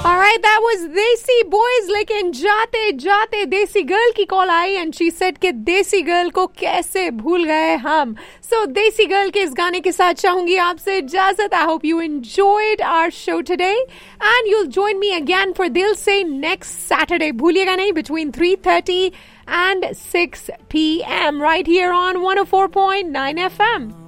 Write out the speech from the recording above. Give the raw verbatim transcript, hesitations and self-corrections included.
Alright, that was Desi Boys. लेकिन जाते जाते देसी गर्ल की call I and she said कि देसी गर्ल को कैसे भूल गए हम. सो so, देसी गर्ल के इस गाने के साथ चाहूंगी आपसे इजाजत. I hope you enjoyed our show today and you'll join me again for दिल से नेक्स्ट सैटरडे. भूलिएगा नहीं, between three thirty and six p.m. right here on one oh four point nine F M.